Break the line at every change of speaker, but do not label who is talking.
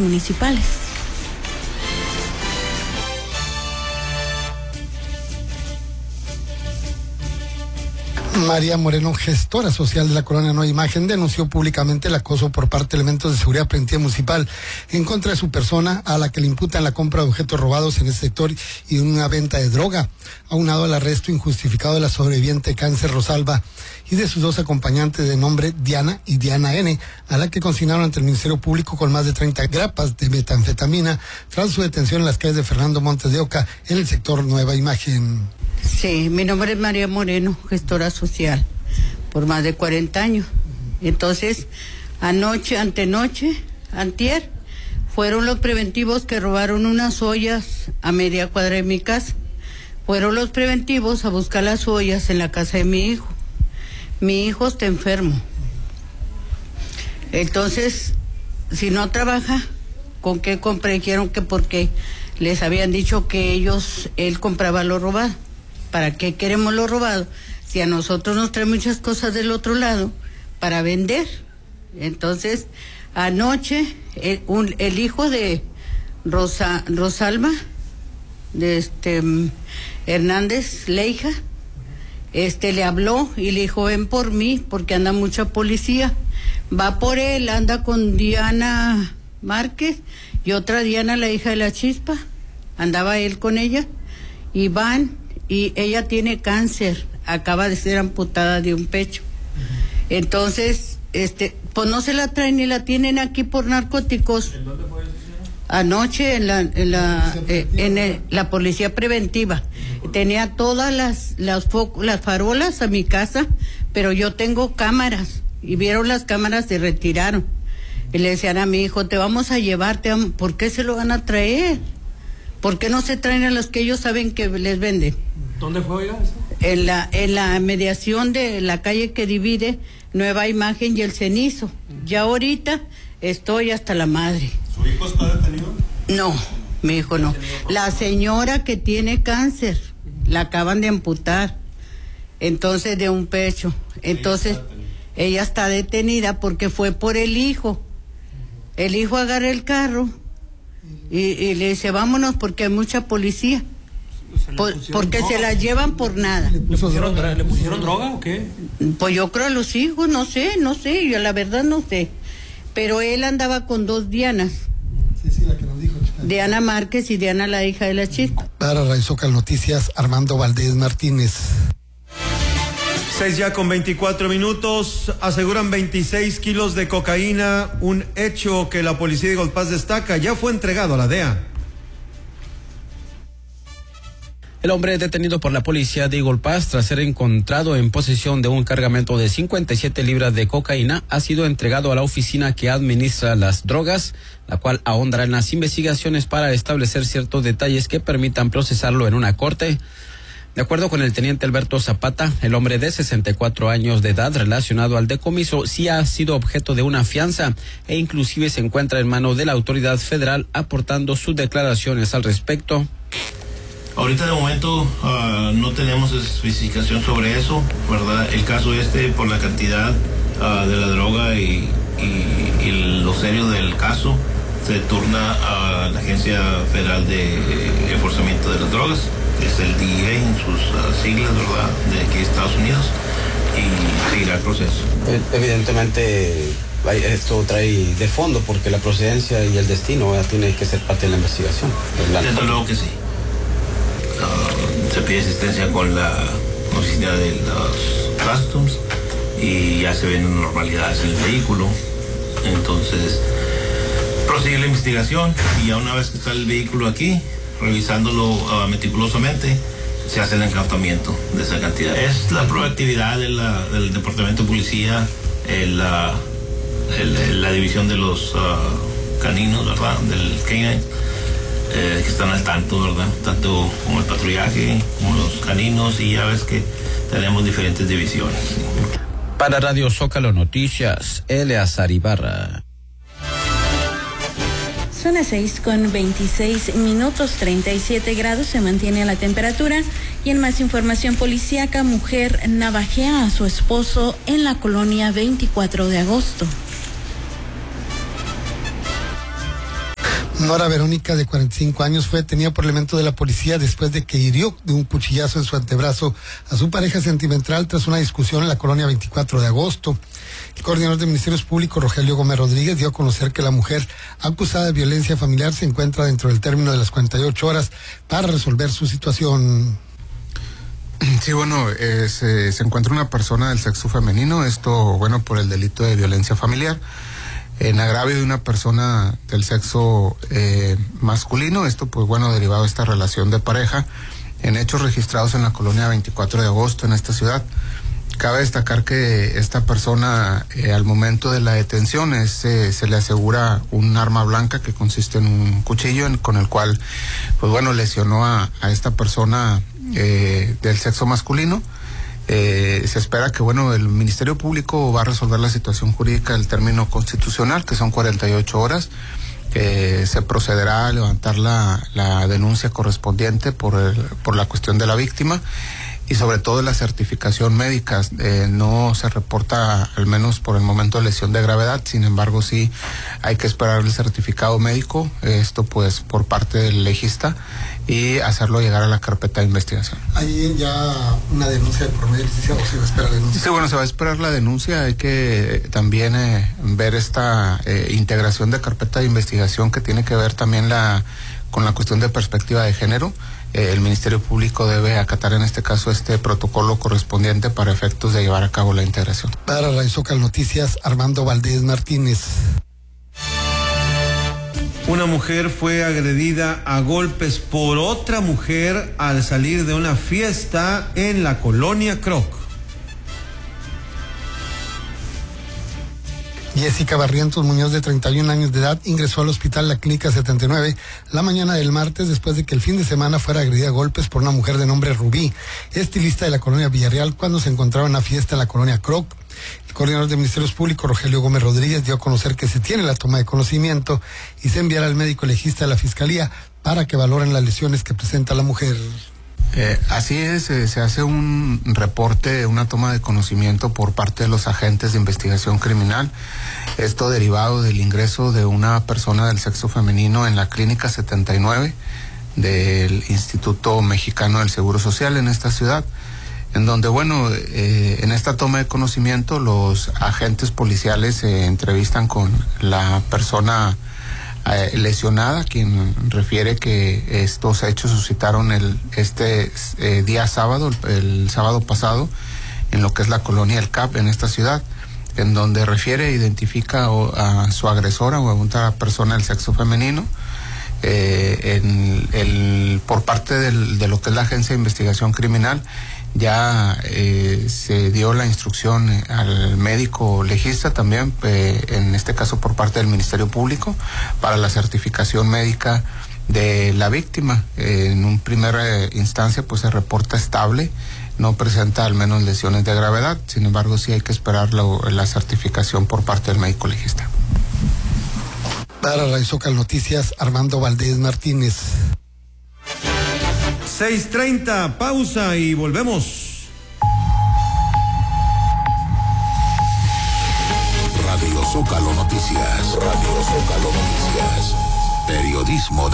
municipales.
María Moreno, gestora social de la colonia Nueva Imagen, denunció públicamente el acoso por parte de elementos de seguridad preventiva municipal en contra de su persona, a la que le imputan la compra de objetos robados en ese sector y una venta de droga, aunado al arresto injustificado de la sobreviviente de cáncer Rosalba y de sus dos acompañantes de nombre Diana y Diana N., a la que consignaron ante el Ministerio Público con más de 30 grapas de metanfetamina tras su detención en las calles de Fernando Montes de Oca, en el sector Nueva Imagen.
Sí, mi nombre es María Moreno, gestora social, por más de 40 años. Entonces, antier, fueron los preventivos que robaron unas ollas a media cuadra de mi casa. Fueron los preventivos a buscar las ollas en la casa de mi hijo. Mi hijo está enfermo. Entonces, si no trabaja, ¿con qué compra? Dijeron que porque les habían dicho que él compraba lo robado. ¿Para qué queremos lo robado? Si a nosotros nos traen muchas cosas del otro lado para vender. Entonces, anoche, el hijo de Rosalba, de Hernández Leija, le habló y le dijo, ven por mí, porque anda mucha policía. Va por él, anda con Diana Márquez y otra Diana, la hija de la Chispa. Andaba él con ella y van, y ella tiene cáncer, acaba de ser amputada de un pecho. Entonces, pues no se la traen ni la tienen aquí por narcóticos.
¿En dónde fue eso, señora?
Anoche en la policía preventiva. Tenía todas las farolas a mi casa, pero yo tengo cámaras, y vieron las cámaras, se retiraron. Y le decían a mi hijo, te vamos a llevar, ¿por qué se lo van a traer? ¿Por qué no se traen a los que ellos saben que les venden?
¿Dónde fue, oiga?
En la mediación de la calle que divide Nueva Imagen y El Cenizo. Ya ahorita estoy hasta la madre.
¿Su hijo está detenido?
No, mi hijo no. La señora que tiene cáncer, la acaban de amputar, entonces de un pecho. Entonces, ella está detenida porque fue por el hijo. El hijo agarra el carro y le dice, vámonos porque hay mucha policía. Porque se la llevan por nada.
¿Le pusieron droga o qué?
Pues yo creo a los hijos, no sé, yo la verdad no sé. Pero él andaba con dos Dianas.
Sí, la que nos dijo.
Diana Márquez y Diana, la hija de la Chispa.
Para Radio Zócalo Noticias, Armando Valdés Martínez.
6:24. Aseguran 26 kilos de cocaína, un hecho que la policía de Golpaz destaca. Ya fue entregado a la DEA.
El hombre detenido por la policía de Eagle Pass tras ser encontrado en posesión de un cargamento de 57 libras de cocaína ha sido entregado a la oficina que administra las drogas, la cual ahondará en las investigaciones para establecer ciertos detalles que permitan procesarlo en una corte. De acuerdo con el teniente Alberto Zapata, el hombre de 64 años de edad relacionado al decomiso sí ha sido objeto de una fianza e inclusive se encuentra en manos de la autoridad federal aportando sus declaraciones al respecto.
Ahorita de momento no tenemos especificación sobre eso, ¿verdad? El caso por la cantidad de la droga y lo serio del caso, se turna a la Agencia Federal de Enforzamiento de las Drogas, que es el DEA en sus siglas, ¿verdad?, de aquí de Estados Unidos, y seguirá el proceso.
Evidentemente esto trae de fondo porque la procedencia y el destino tiene que ser parte de la investigación.
Desde luego que sí. Se pide asistencia con la oficina de los Customs y ya se ven normalidades en el vehículo. Entonces prosigue la investigación y ya una vez que está el vehículo aquí, revisándolo meticulosamente, se hace el incautamiento de esa cantidad. Es la proactividad del Departamento de Policía, la división de los caninos, ¿verdad?, del K-9, que están al tanto, ¿verdad?, tanto como el patrullaje, como los caninos, y ya ves que tenemos diferentes divisiones.
Para Radio Zócalo Noticias, Eleazar Ibarra.
Son las 6:26, 37 grados, se mantiene la temperatura. Y en más información policíaca, mujer navajea a su esposo en la colonia 24 de agosto.
Nora Verónica, de 45 años, fue detenida por elementos de la policía después de que hirió de un cuchillazo en su antebrazo a su pareja sentimental tras una discusión en la colonia 24 de agosto. El coordinador de Ministerios Públicos, Rogelio Gómez Rodríguez, dio a conocer que la mujer acusada de violencia familiar se encuentra dentro del término de las 48 horas para resolver su situación.
Sí, bueno, se encuentra una persona del sexo femenino, esto, bueno, por el delito de violencia familiar. En agravio de una persona del sexo masculino, esto pues bueno, derivado de esta relación de pareja, en hechos registrados en la colonia 24 de agosto en esta ciudad. Cabe destacar que esta persona al momento de la detención se le asegura un arma blanca que consiste en un cuchillo con el cual pues bueno, lesionó a esta persona del sexo masculino. Se espera que bueno, el Ministerio Público va a resolver la situación jurídica del término constitucional, que son 48 horas. Se procederá a levantar la denuncia correspondiente por la cuestión de la víctima y sobre todo la certificación médica. No se reporta, al menos por el momento, lesión de gravedad. Sin embargo, sí hay que esperar el certificado médico, esto pues por parte del legista, y hacerlo llegar a la carpeta de investigación.
¿Hay ya una denuncia por medio, licenciado, o se va a esperar la denuncia?
Sí, bueno, se va a esperar la denuncia. Hay que también ver esta integración de carpeta de investigación que tiene que ver también con la cuestión de perspectiva de género. El Ministerio Público debe acatar en este caso este protocolo correspondiente para efectos de llevar a cabo la integración.
Para Radio Zócalo Noticias, Armando Valdés Martínez.
Una mujer fue agredida a golpes por otra mujer al salir de una fiesta en la colonia Croc.
Jessica Barrientos Muñoz, de 31 años de edad, ingresó al hospital La Clínica 79 la mañana del martes después de que el fin de semana fuera agredida a golpes por una mujer de nombre Rubí, estilista de la colonia Villarreal, cuando se encontraba en una fiesta en la colonia Croc. El coordinador de Ministerios Públicos, Rogelio Gómez Rodríguez, dio a conocer que se tiene la toma de conocimiento y se enviará al médico legista de la Fiscalía para que valoren las lesiones que presenta la mujer.
Así es, se hace un reporte, una toma de conocimiento por parte de los agentes de investigación criminal. Esto derivado del ingreso de una persona del sexo femenino en la Clínica 79 del Instituto Mexicano del Seguro Social en esta ciudad, en donde, bueno, en esta toma de conocimiento los agentes policiales se entrevistan con la persona lesionada, quien refiere que estos hechos suscitaron este día sábado, el sábado pasado, en lo que es la colonia El Cap en esta ciudad, en donde identifica a su agresora o a una persona del sexo femenino. Por parte de lo que es la Agencia de Investigación Criminal, ya se dio la instrucción al médico legista también, en este caso por parte del Ministerio Público, para la certificación médica de la víctima. En un primera instancia pues se reporta estable, no presenta al menos lesiones de gravedad. Sin embargo, sí hay que esperar la certificación por parte del médico legista.
Para Radio Zócalo Noticias, Armando Valdés Martínez.
6:30, pausa y volvemos.
Radio Zócalo Noticias. Radio Zócalo Noticias. Periodismo de